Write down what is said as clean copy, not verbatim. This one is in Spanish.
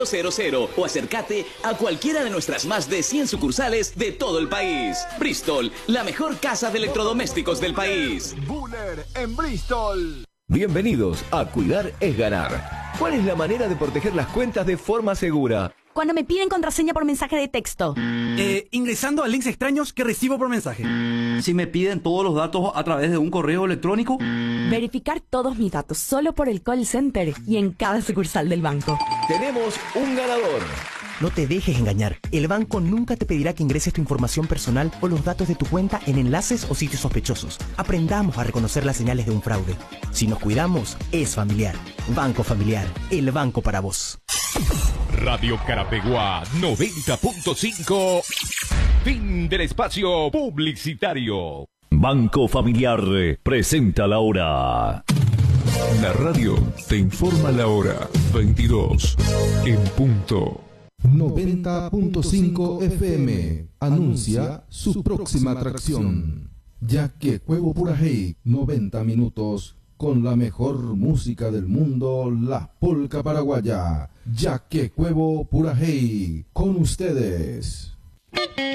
o acércate a cualquiera de nuestras más de 100 sucursales de todo el país. Bristol, la mejor casa de electrodomésticos del país. Buller en Bristol. Bienvenidos a Cuidar es Ganar. ¿Cuál es la manera de proteger las cuentas de forma segura? Cuando me piden contraseña por mensaje de texto. Ingresando a links extraños que recibo por mensaje. Si me piden todos los datos a través de un correo electrónico. Verificar todos mis datos solo por el call center y en cada sucursal del banco. Tenemos un ganador. No te dejes engañar. El banco nunca te pedirá que ingreses tu información personal o los datos de tu cuenta en enlaces o sitios sospechosos. Aprendamos a reconocer las señales de un fraude. Si nos cuidamos, es familiar. Banco Familiar, el banco para vos. Radio Carapeguá 90.5. Fin del espacio publicitario. Banco Familiar presenta la hora. La radio te informa la hora. 22 en punto. 90.5 FM anuncia su próxima atracción. Yaquecuevo Purajey, 90 minutos con la mejor música del mundo, la polca paraguaya. Yaquecuevo Purajey, con ustedes.